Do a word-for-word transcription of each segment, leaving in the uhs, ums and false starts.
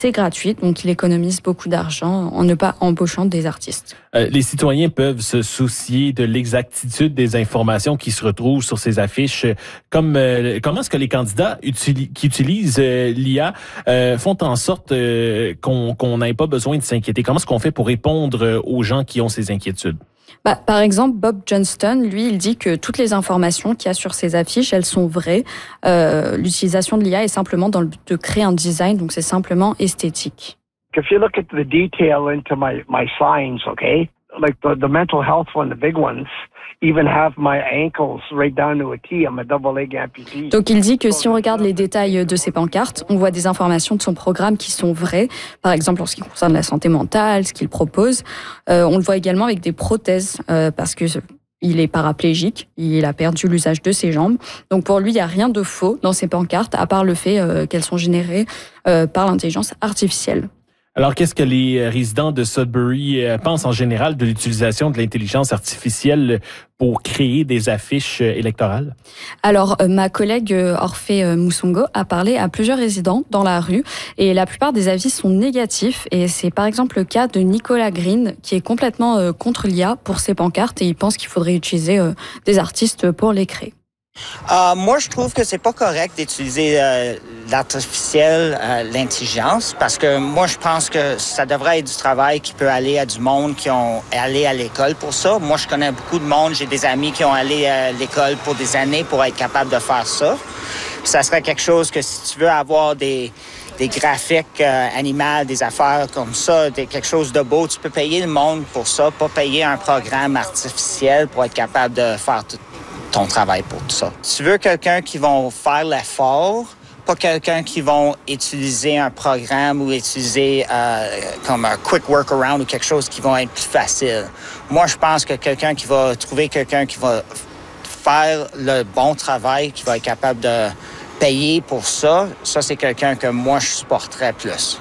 c'est gratuit, donc il économise beaucoup d'argent en ne pas embauchant des artistes. Euh, les citoyens peuvent se soucier de l'exactitude des informations qui se retrouvent sur ces affiches. Comme euh, comment est-ce que les candidats utili- qui utilisent euh, l'I A euh, font en sorte euh, qu'on qu'on n'ait pas besoin de s'inquiéter? Comment est-ce qu'on fait pour répondre aux gens qui ont ces inquiétudes? Bah, par exemple, Bob Johnston, lui, il dit que toutes les informations qu'il y a sur ces affiches, elles sont vraies. Euh, l'utilisation de l'I A est simplement dans le but de créer un design, donc c'est simplement esthétique. If you look at the detail into my, my signs, okay, like the, the mental health one, the big ones, even have my ankles right down to a T. I'm a double leg amputee. Donc il dit que si on regarde les détails de ces pancartes, on voit des informations de son programme qui sont vraies. Par exemple, en ce qui concerne la santé mentale, ce qu'il propose. Euh, on le voit également avec des prothèses euh, parce que il est paraplégique, il a perdu l'usage de ses jambes. Donc pour lui, il n'y a rien de faux dans ces pancartes, à part le fait euh, qu'elles sont générées euh, par l'intelligence artificielle. Alors, qu'est-ce que les résidents de Sudbury pensent en général de l'utilisation de l'intelligence artificielle pour créer des affiches électorales? Alors, ma collègue Orphée Moussongo a parlé à plusieurs résidents dans la rue et la plupart des avis sont négatifs. Et c'est par exemple le cas de Nicolas Green qui est complètement contre l'I A pour ses pancartes et il pense qu'il faudrait utiliser des artistes pour les créer. Euh, moi, je trouve que c'est pas correct d'utiliser euh, l'artificiel, euh, l'intelligence, parce que moi, je pense que ça devrait être du travail qui peut aller à du monde qui ont allé à l'école pour ça. Moi, je connais beaucoup de monde, j'ai des amis qui ont allé à l'école pour des années pour être capable de faire ça. Puis ça serait quelque chose que si tu veux avoir des des graphiques euh, animaux, des affaires comme ça, des, quelque chose de beau, tu peux payer le monde pour ça, pas payer un programme artificiel pour être capable de faire tout ton travail pour tout ça. Tu veux quelqu'un qui va faire l'effort, pas quelqu'un qui va utiliser un programme ou utiliser euh, comme un quick workaround ou quelque chose qui va être plus facile. Moi, je pense que quelqu'un qui va trouver quelqu'un qui va faire le bon travail, qui va être capable de payer pour ça, ça, c'est quelqu'un que moi, je supporterais plus.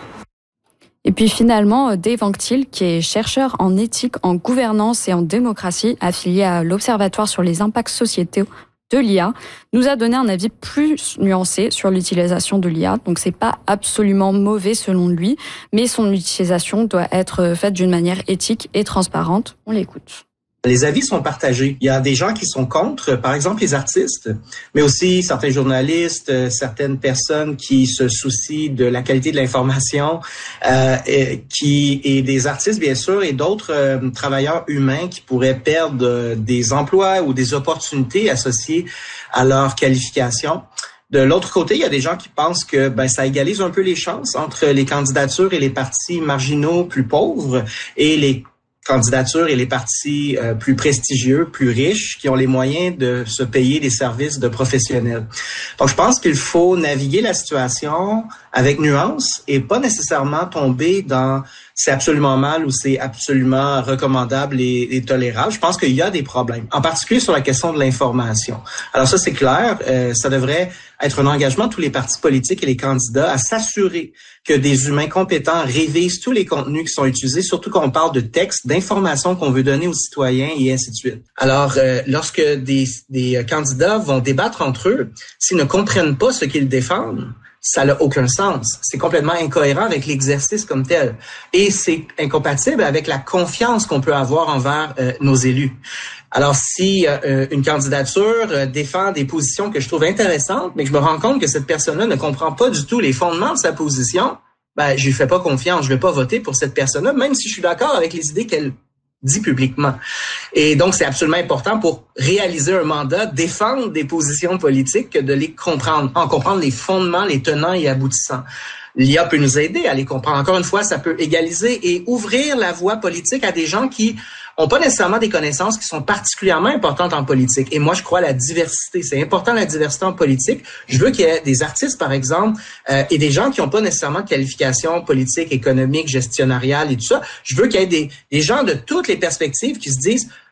Et puis finalement, Dave Anctil, qui est chercheur en éthique, en gouvernance et en démocratie, affilié à l'Observatoire sur les impacts sociétaux de l'I A, nous a donné un avis plus nuancé sur l'utilisation de l'I A. Donc c'est pas absolument mauvais selon lui, mais son utilisation doit être faite d'une manière éthique et transparente. On l'écoute. Les avis sont partagés. Il y a des gens qui sont contre, par exemple les artistes, mais aussi certains journalistes, certaines personnes qui se soucient de la qualité de l'information, euh, et, qui et des artistes bien sûr et d'autres euh, travailleurs humains qui pourraient perdre euh, des emplois ou des opportunités associées à leur qualification. De l'autre côté, il y a des gens qui pensent que ben ça égalise un peu les chances entre les candidatures et les partis marginaux plus pauvres et les candidatures et les partis euh, plus prestigieux, plus riches, qui ont les moyens de se payer des services de professionnels. Donc, je pense qu'il faut naviguer la situation avec nuance et pas nécessairement tomber dans c'est absolument mal ou c'est absolument recommandable et, et tolérable. Je pense qu'il y a des problèmes, en particulier sur la question de l'information. Alors ça, c'est clair, euh, ça devrait être un engagement de tous les partis politiques et les candidats à s'assurer que des humains compétents révisent tous les contenus qui sont utilisés, surtout quand on parle de textes, d'informations qu'on veut donner aux citoyens et ainsi de suite. Alors, euh, lorsque des, des candidats vont débattre entre eux, s'ils ne comprennent pas ce qu'ils défendent, ça n'a aucun sens. C'est complètement incohérent avec l'exercice comme tel. Et c'est incompatible avec la confiance qu'on peut avoir envers euh, nos élus. Alors, si euh, une candidature euh, défend des positions que je trouve intéressantes, mais que je me rends compte que cette personne-là ne comprend pas du tout les fondements de sa position, ben, je lui fais pas confiance. Je vais pas voter pour cette personne-là, même si je suis d'accord avec les idées qu'elle dit publiquement. Et donc, c'est absolument important pour réaliser un mandat, défendre des positions politiques, que de les comprendre, en comprendre les fondements, les tenants et aboutissants. L'I A peut nous aider à les comprendre. Encore une fois, ça peut égaliser et ouvrir la voie politique à des gens qui ont pas nécessairement des connaissances qui sont particulièrement importantes en politique. Et moi, je crois à la diversité. C'est important, la diversité en politique. Je veux qu'il y ait des artistes, par exemple, euh, et des gens qui n'ont pas nécessairement de qualifications politiques, économiques, gestionariales et tout ça. Je veux qu'il y ait des, des gens de toutes les perspectives qui se disent,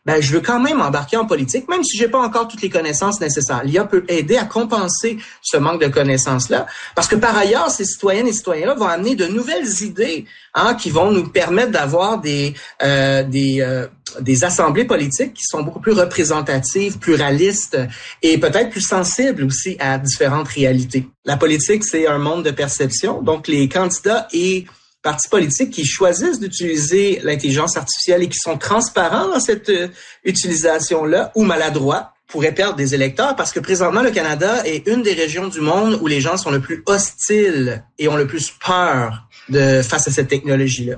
ben je veux quand même embarquer en politique, même si j'ai pas encore toutes les connaissances nécessaires. L'I A peut aider à compenser ce manque de connaissances-là, parce que par ailleurs, ces citoyennes et citoyens-là vont amener de nouvelles idées, hein, qui vont nous permettre d'avoir des euh, des euh, des assemblées politiques qui sont beaucoup plus représentatives, pluralistes et peut-être plus sensibles aussi à différentes réalités. La politique, c'est un monde de perception, donc les candidats et partis politiques qui choisissent d'utiliser l'intelligence artificielle et qui sont transparents dans cette euh, utilisation-là ou maladroits pourraient perdre des électeurs parce que présentement, le Canada est une des régions du monde où les gens sont le plus hostiles et ont le plus peur de face à cette technologie-là.